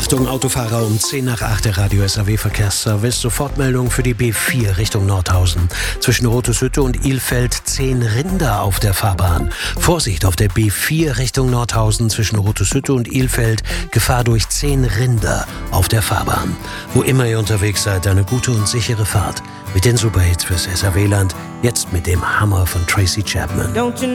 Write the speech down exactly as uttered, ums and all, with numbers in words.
Achtung, Autofahrer, um zehn nach acht der Radio S A W Verkehrsservice. Sofortmeldung für die B vier Richtung Nordhausen. Zwischen Roteshütte und Ilfeld zehn Rinder auf der Fahrbahn. Vorsicht auf der B vier Richtung Nordhausen zwischen Roteshütte und Ilfeld. Gefahr durch zehn Rinder auf der Fahrbahn. Wo immer ihr unterwegs seid, eine gute und sichere Fahrt. Mit den Superhits fürs S A W-Land. Jetzt mit dem Hammer von Tracy Chapman.